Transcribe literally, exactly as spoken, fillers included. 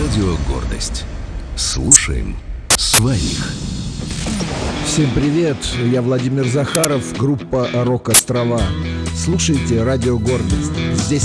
Радио «Гордость». Слушаем своих. Всем привет, я Владимир Захаров, группа «Рок-Острова». Слушайте «Радио «Гордость». Здесь